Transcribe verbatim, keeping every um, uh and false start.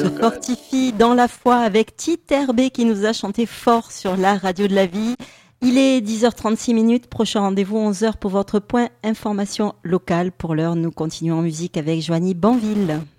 se fortifie dans la foi avec Tite Herbé qui nous a chanté fort sur la radio de la vie. Il est dix heures trente-six minutes, prochain rendez-vous onze heures pour votre point information locale. Pour l'heure, nous continuons en musique avec Joanie Banville.